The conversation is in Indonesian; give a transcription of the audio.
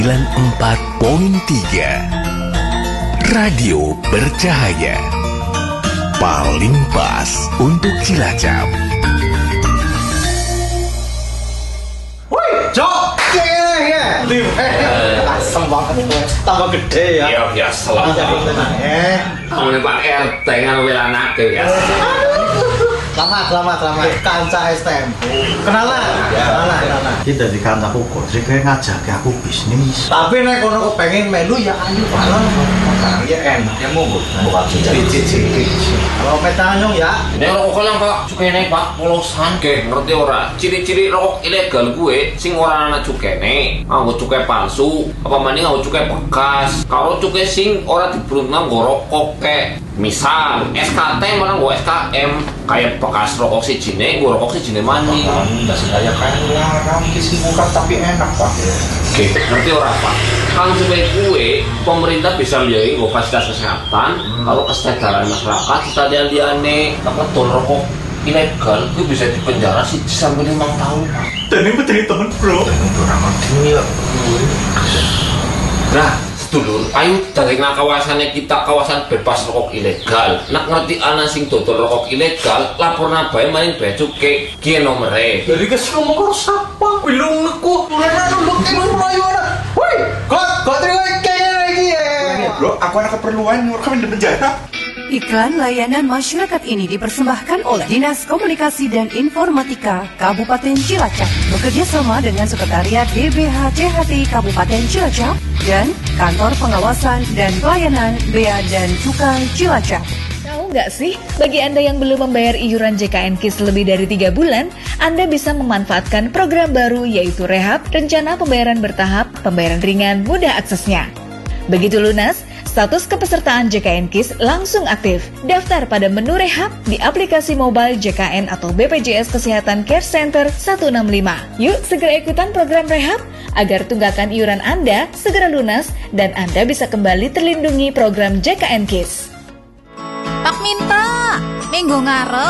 94.3 Radio Bercahaya, paling pas untuk Cilacap. Woi, Jok! Ya. Asem banget gue. Tambah gede ya. Iya, biasa lah. Kamu Pak RT ngawil anaknya ya. Selamat. Kanca STM. Kenalan. Kita di kancaku kok, sih kayak ngajak aku bisnis. Tapi nek kono kepengin melu ya ayo bareng. Ya enak ya monggo. Buka cicit. Kalau petanyong ya. Nek rokok lang Pak, cukene Pak polosan ge ngerti ora? Ciri-ciri rokok ilegal gue sing ora ana cukene, nganggo cukai palsu, apa maning nganggo cukai bekas. Kalau cukai sing ora dibrunang nggo rokok kek. Misal SKT malah nggo SKM, kayak bekas rokok sijine nggo rokok sijine maning. Enggak kayak larang kisi buka tapi enak Pak. Oke, ngerti ora Pak? Kalau supaya kue, pemerintah bisa biayai nggo fasilitas kesehatan, kalau kesejahteraan masyarakat, sekalian-liane apa tol rokok ilegal itu bisa dipenjara sih sampai 5 tahun Pak. Dan ini dari temen bro. Nah, sedulur, ayo dari kawasannya kita kawasan bebas rokok ilegal. Nak ngerti ana sing dodol rokok ilegal, laporna bae maning bea cukai ki nomere. Jadi kes ngomong karo sapa? Bilung neku. Mulane nunduk ibu melayu ana. Woi, kok terima kayaknya lagi ya. Bro, aku ada keperluan nyuruh kami di penjara. Iklan layanan masyarakat ini dipersembahkan oleh Dinas Komunikasi dan Informatika Kabupaten Cilacap bekerjasama dengan Sekretariat DBH-CHT Kabupaten Cilacap dan Kantor Pengawasan dan Pelayanan Bea dan Cukai Cilacap. Tahu nggak sih, bagi Anda yang belum membayar iuran JKN KIS lebih dari 3 bulan, Anda bisa memanfaatkan program baru yaitu Rehab, rencana pembayaran bertahap, pembayaran ringan, mudah aksesnya. Begitu lunas, status kepesertaan JKN KIS langsung aktif. Daftar pada menu Rehab di aplikasi mobile JKN atau BPJS Kesehatan Care Center 165. Yuk segera ikutan program Rehab agar tunggakan iuran Anda segera lunas dan Anda bisa kembali terlindungi program JKN KIS. Pak Minta, minggu ngarep